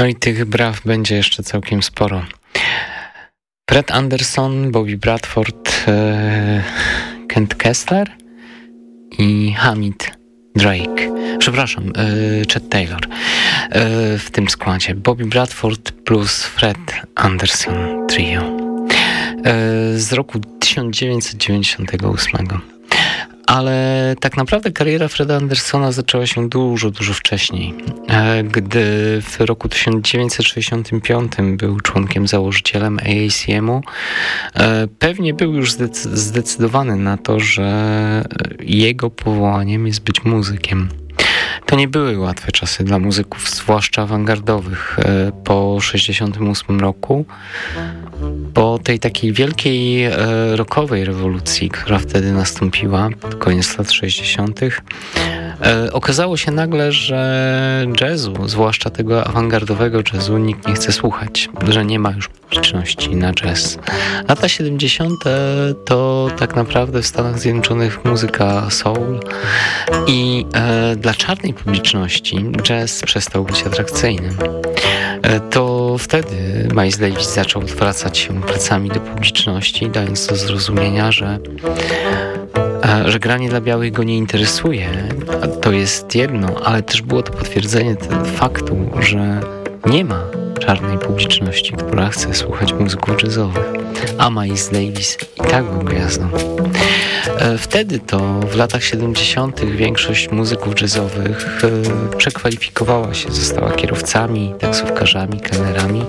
No i tych braw będzie jeszcze całkiem sporo. Fred Anderson, Bobby Bradford, Kent Kessler i Hamid Drake. Przepraszam, Chet Taylor. W tym składzie Bobby Bradford plus Fred Anderson Trio. Z roku 1998. Ale tak naprawdę kariera Freda Andersona zaczęła się dużo wcześniej, gdy w roku 1965 był członkiem założycielem AACM-u. Pewnie był już zdecydowany na to, że jego powołaniem jest być muzykiem. To nie były łatwe czasy dla muzyków, zwłaszcza awangardowych. Po 1968 roku, po tej takiej wielkiej rockowej rewolucji, która wtedy nastąpiła, pod koniec lat 60., okazało się nagle, że jazzu, zwłaszcza tego awangardowego jazzu, nikt nie chce słuchać, że nie ma już publiczności na jazz. Lata 70. to tak naprawdę w Stanach Zjednoczonych muzyka soul i dla czarnej publiczności jazz przestał być atrakcyjny. To wtedy Miles Davis zaczął odwracać się plecami do publiczności, dając do zrozumienia, że granie dla białych go nie interesuje. To jest jedno, ale też było to potwierdzenie faktu, że nie ma czarnej publiczności, która chce słuchać muzyków jazzowych, a Miles Davis i tak był gwiazdą. Wtedy to w latach 70. większość muzyków jazzowych przekwalifikowała się, została kierowcami, taksówkarzami, kelnerami.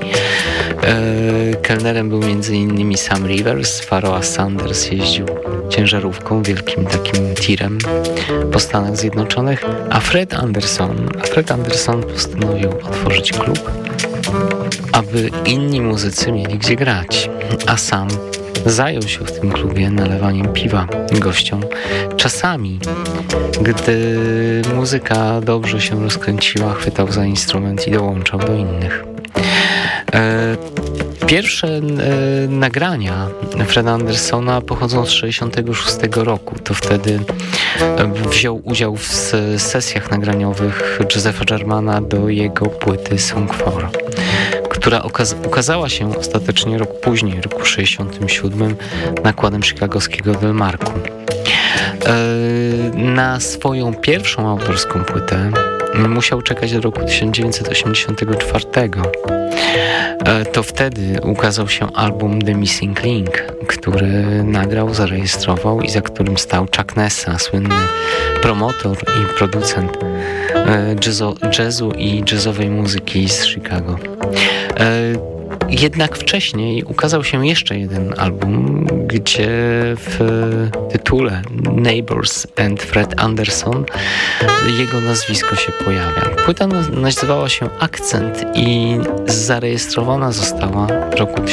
Kelnerem był m.in. Sam Rivers, Pharoah Sanders jeździł ciężarówką, wielkim takim tirem po Stanach Zjednoczonych, a Fred Anderson postanowił otworzyć klub, aby inni muzycy mieli gdzie grać, a sam zajął się w tym klubie nalewaniem piwa gościom. Czasami, gdy muzyka dobrze się rozkręciła, chwytał za instrument i dołączał do innych. Pierwsze nagrania Freda Andersona pochodzą z 1966 roku. To wtedy wziął udział w sesjach nagraniowych Josepha Jarmana do jego płyty Song 4, która ukazała się ostatecznie rok później, w roku 1967, nakładem chicagowskiego Delmarku. Na swoją pierwszą autorską płytę musiał czekać do roku 1984. To wtedy ukazał się album The Missing Link, który nagrał, zarejestrował i za którym stał Chuck Nessa, słynny promotor i producent jazzu i jazzowej muzyki z Chicago. Jednak wcześniej ukazał się jeszcze jeden album, gdzie w tytule Neighbors and Fred Anderson jego nazwisko się pojawia. Płyta nazywała się Akcent i zarejestrowana została w roku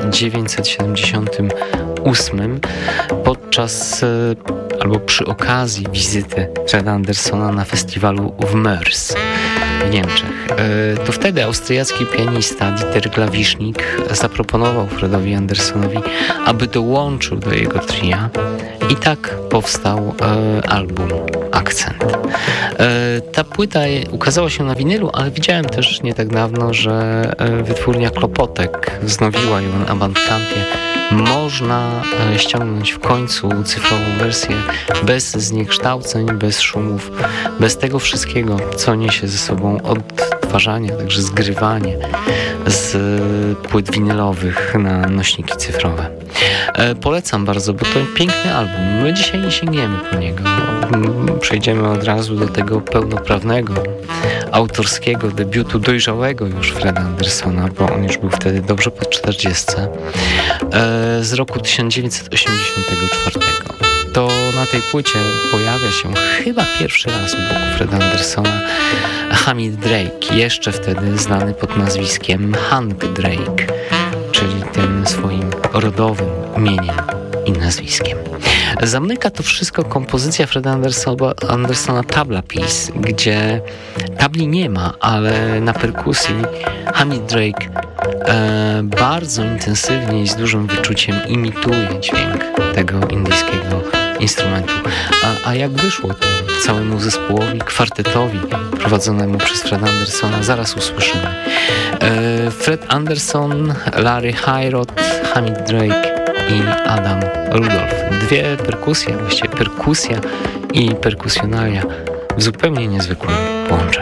1978 podczas albo przy okazji wizyty Freda Andersona na festiwalu w Mörs w Niemczech. To wtedy austriacki pianista Dieter Glawisznik zaproponował Fredowi Andersonowi, aby dołączył do jego tria i tak powstał album Akcent. Ta płyta ukazała się na winylu, ale widziałem też nie tak dawno, że wytwórnia Klopotek wznowiła ją na Bandcampie. Można ściągnąć w końcu cyfrową wersję bez zniekształceń, bez szumów, bez tego wszystkiego, co niesie ze sobą odtwarzanie, także zgrywanie z płyt winylowych na nośniki cyfrowe. Polecam bardzo, bo to piękny album. My dzisiaj nie sięgniemy po niego. Przejdziemy od razu do tego pełnoprawnego, autorskiego debiutu dojrzałego już Freda Andersona, bo on już był wtedy dobrze po 40, z roku 1984. To na tej płycie pojawia się chyba pierwszy raz u boku Freda Andersona Hamid Drake, jeszcze wtedy znany pod nazwiskiem Hank Drake, czyli tym swoim rodowym imieniem i nazwiskiem. Zamyka to wszystko kompozycja Freda Andersona Tabla Piece, gdzie tabli nie ma, ale na perkusji Hamid Drake bardzo intensywnie i z dużym wyczuciem imituje dźwięk tego indyjskiego instrumentu. A jak wyszło to całemu zespołowi, kwartetowi prowadzonemu przez Freda Andersona zaraz usłyszymy. Fred Anderson, Larry Hirot, Hamid Drake i Adam Rudolph. Dwie perkusje, właściwie perkusja i perkusjonalia w zupełnie niezwykłym